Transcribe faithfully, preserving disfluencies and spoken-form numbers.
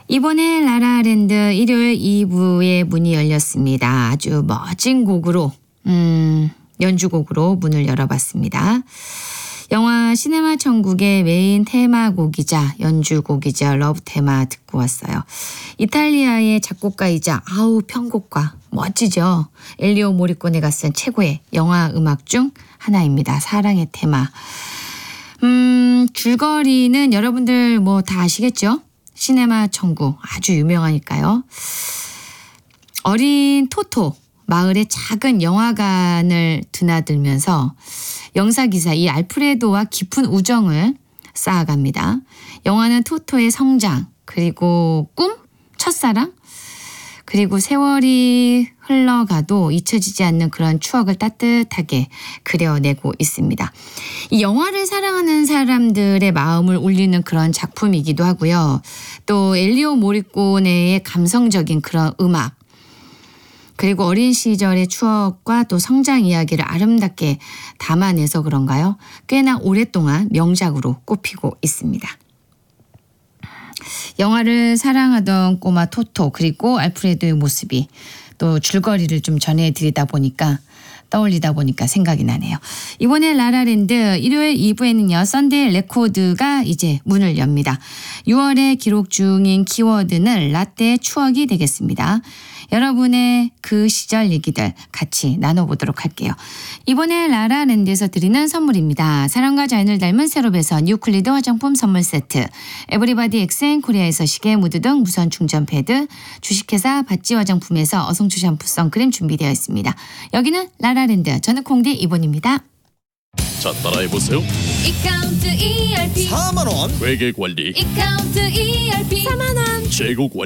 이번에 라라랜드 일요일 이 부의 문이 열렸습니다. 아주 멋진 곡으로 음, 연주곡으로 문을 열어봤습니다. 영화 시네마 천국의 메인 테마곡이자 연주곡이자 러브 테마 듣고 왔어요. 이탈리아의 작곡가이자 아우 편곡가 멋지죠. 엘리오 모리코네가 쓴 최고의 영화 음악 중 하나입니다. 사랑의 테마. 음, 줄거리는 여러분들 뭐 다 아시겠죠? 시네마 천국 아주 유명하니까요. 어린 토토 마을의 작은 영화관을 드나들면서 영사기사 이 알프레도와 깊은 우정을 쌓아갑니다. 영화는 토토의 성장 그리고 꿈, 첫사랑 그리고 세월이 흘러가도 잊혀지지 않는 그런 추억을 따뜻하게 그려내고 있습니다. 이 영화를 사랑하는 사람들의 마음을 울리는 그런 작품이기도 하고요. 또 엘리오 모리코네의 감성적인 그런 음악 그리고 어린 시절의 추억과 또 성장 이야기를 아름답게 담아내서 그런가요? 꽤나 오랫동안 명작으로 꼽히고 있습니다. 영화를 사랑하던 꼬마 토토 그리고 알프레도의 모습이 또 줄거리를 좀 전해드리다 보니까 떠올리다 보니까 생각이 나네요. 이번에 라라랜드 일요일 이 부에는요. 썬데이 레코드가 이제 문을 엽니다. 유월에 기록 중인 키워드는 라떼의 추억이 되겠습니다. 여러분의 그 시절 얘기들 같이 나눠보도록 할게요. 이번에 라라랜드에서 드리는 선물입니다. 사랑과 자연을 닮은 세롭에서 뉴클리드 화장품 선물 세트, 에브리바디 엑센코리아에서 시계, 무드 등 무선 충전 패드, 주식회사 바찌 화장품에서 어성초 샴푸 선크림 준비되어 있습니다. 여기는 라라랜드, 저는 콩디 이본입니다. 자, 따라해보세요. 이카운트 이알피 사만 원. 회계관리. 이카운트 이알피 사만 원. 재고관리.